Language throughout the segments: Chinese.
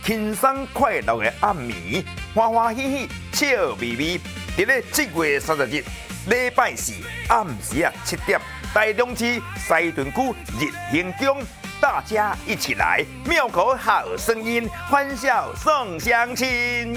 轻松快乐的暗暝，欢欢喜喜笑眯眯。伫咧7月30日，礼拜四暗时7点，台中市西屯区日兴宫，大家一起来庙口好声音，欢笑送乡亲。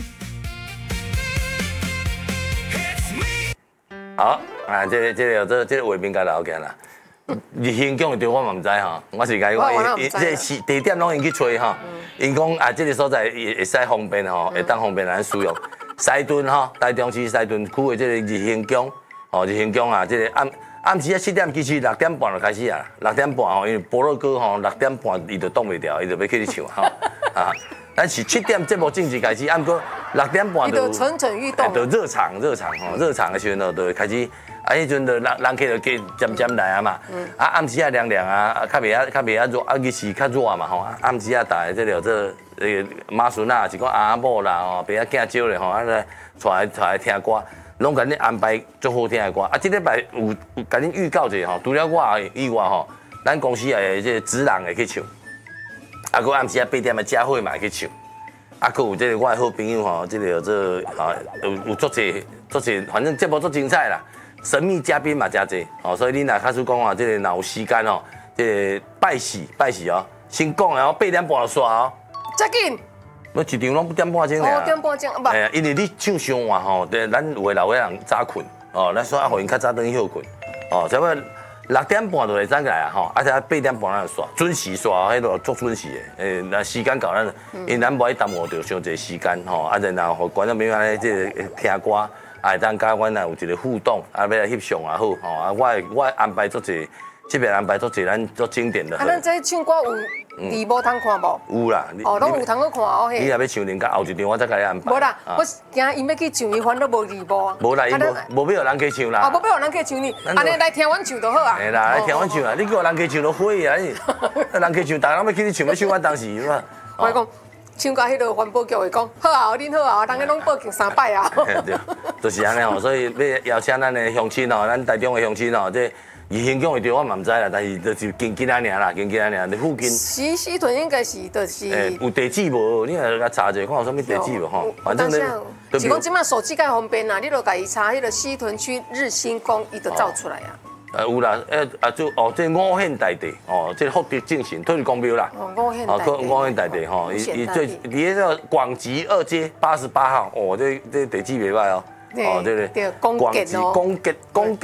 好啊，这个画面该了解啦。日兴宫对我嘛唔知吼，我是甲伊这是地点拢因去找吼，因讲啊，这个所在会使方便吼，会当方便咱使用。西屯吼，台中市西屯区的这个日兴宫，哦，日兴宫啊，这个暗时7点，其实6点半就开始啊，6点半吼，因为波罗哥吼6点半伊就挡袂掉，伊就要去唱吼啊。但是7点节目正式开始，按过6点半就蠢蠢欲动， 就热场的时候就开始。啊，迄阵就人客就渐渐来啊嘛，啊暗时凉凉啊，较袂热，啊日时较热嘛吼，暗时大家这个妈孙啊，是讲阿某啦吼，爸仔囝少咧吼，啊来出来听歌，拢甲恁安排足好听的歌。啊，这礼拜有甲恁预告者吼，除了我以外吼，咱公司的这职人会去唱，啊，佮暗时8点的佳慧嘛会去唱，啊，佮有这个我的好朋友吼，这个有足济，反正节目足精彩啦。神秘嘉宾嘛，真济哦，所以你若假使讲啊，这个若有时间哦，这个拜喜哦，先讲然后8点半就刷哦。 遮紧？ 我一场拢1点半钟尔。 1点半钟，不。 因为你唱伤晚吼，对，咱有的老岁人早困哦，咱所以互因较早转去休困哦，差不多6点半就会转来啊吼，啊，才8点半咱就刷，准时刷，迄个足准时的。那时间到咱，因为咱无爱耽误着伤济时间吼，啊，然后互观众朋友咧，这个听歌。啊，当甲阮有一个互动，啊，要来翕相也好，吼，啊，我安排足济，这边安排足济咱足经典的。 啊，咱这唱歌有字幕通看无？ 有啦， 哦，拢有通去看哦嘿。 你若要唱人家后一场，我再甲你安排。 无啦，我惊伊要去唱，伊反正无字幕啊。 无啦，伊无要人去唱啦。 哦，无要人去唱你，安尼来听阮唱就好啊。 嘿啦，来听阮唱啊！你叫人去唱就毁啊！人去唱，大家拢要去你唱，要唱阮当时嘛。 我讲。唱到迄个环保局会讲，好啊，恁好啊，人家拢报警3摆啊。 对，就是安尼吼，所以要邀请咱的乡亲吼，咱台中的乡亲吼，这日兴宫会对我嘛唔知啦，但是就是近安尔啦，近安尔，你附近。西屯应该是就是。 有地址无？你来查者，看有啥物地址无吼？反正是讲即摆手机介方便啦，你著家己查迄个西屯区日兴宫，伊就照出来啊。 有啦，这五县大地哦，这福德正神土地公庙啦。 五县大地吼，伊最伫迄个广吉2街88号哦，这地址袂歹哦。哦，这个广吉2街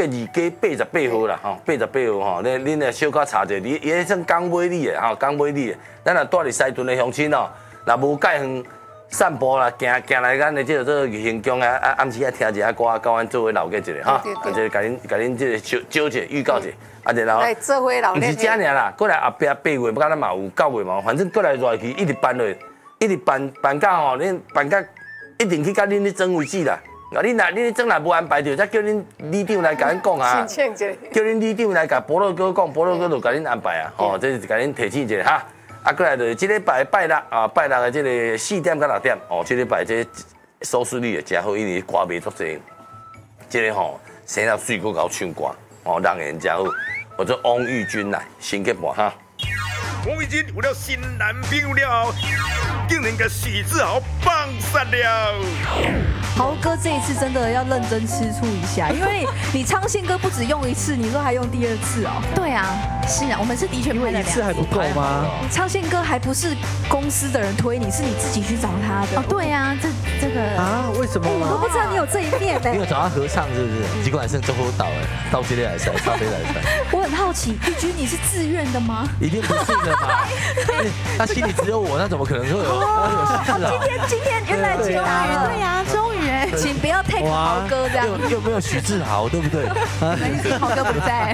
88号啦，吼，88号吼，恁来小可查者，伊迄算港尾里的吼，港尾里的，咱若住伫西屯的乡亲哦，若无介远散步啦，行来咱的这个日兴宫啊，暗时啊听一下歌，甲阮做伙留个一个哈，就是甲恁这个招者预告者，啊然后， 做伙留。唔是这尔啦，过来后壁8月，不敢咱嘛有9月嘛，反正过来热去，一直办落，一直办到吼，恁办到一定去甲恁咧装为止啦。啊，你咧装若无安排着，再叫恁里长来甲恁讲啊，叫恁里长来甲波罗哥讲，波罗哥就甲恁安排啊，哦，这是甲恁提醒一下哈。啊，过来就是这礼拜拜六啊，拜六的这个4点到6点，哦，这礼拜这收视率也真好，因为歌迷足济。这个吼，生了水果搞唱歌，哦，人缘真好。或者王玉君来先给播哈。 王玉君有了新男朋友了，竟然给许志豪放散了。 豪哥这一次真的要认真吃醋一下，因为你唱宪歌不止用1次，你说还用第2次哦。 对啊，是啊，我们是的确拍了2次。 1次还不够吗？ 唱宪歌还不是公司的人推你，是你自己去找他的。 哦，对啊，这个啊，为什么？ 我都不知道你有这一面呢。 你有找他合唱是不是？结果还剩中国岛哎，到这里来赛，到这里来赛。 我很好奇，玉君你是自愿的吗？ 一定不是的嘛。他心里只有我，那怎么可能会有事啊？ 今天原来终于对呀，终于哎， 请不要take豪哥这样。 又没有许志豪，对不对？ 没事，豪哥不在。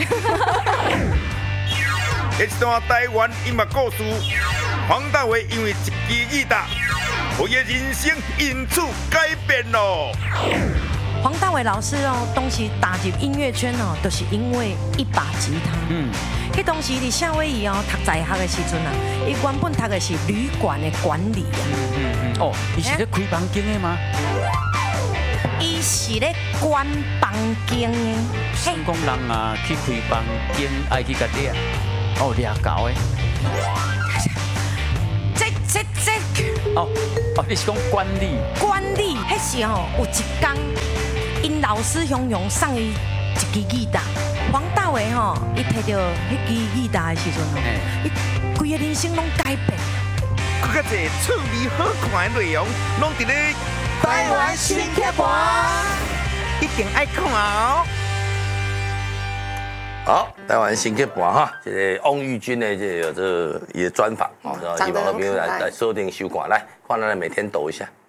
一段台湾音乐故事，黄大炜因为一支吉他，我的人生因此改变了。 黄大炜老师哦，当时打入音乐圈哦，就是因为一把吉他。迄当时伫夏威夷哦，读在学的时阵啊，伊原本读的是旅馆的管理啊。 哦，伊是咧开房间的吗？ 伊是咧管房间的。 算讲人啊，去开房间爱去甲掠，哦掠搞的。 这哦，你是讲管理？ 管理，迄时候有一天，因老师雄雄送伊一支吉他，黄大为吼，伊摕到迄支吉他的时阵吼，伊规个人生拢改变。 更加侪趣味好看的内容，拢伫咧台湾新剧团，一定爱看哦。 好，台湾新剧团哈，这个翁玉君的这个有这个也专访，希望朋友来收听收看，来看他每天抖一下。